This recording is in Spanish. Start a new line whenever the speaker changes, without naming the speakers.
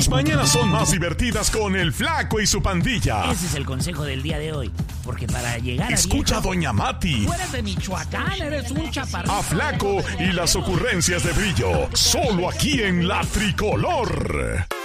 mañanas son más divertidas con el Flaco y su pandilla.
Ese es el consejo del día de hoy. Porque para llegar
Escucha a Doña Mati.
Tú eres de Michoacán, eres un chaparrito.
A Flaco y las ocurrencias de Brillo. Solo aquí en La Tricolor.